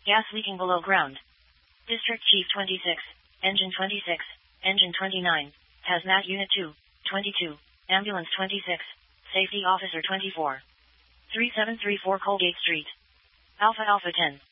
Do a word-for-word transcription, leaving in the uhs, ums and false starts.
Gas leaking below ground. District Chief twenty-six, Engine twenty-six, Engine twenty-nine, Hazmat Unit two, twenty-two, Ambulance twenty-six, Safety Officer twenty-four. three seven three four Colgate Street. Alpha Alpha ten.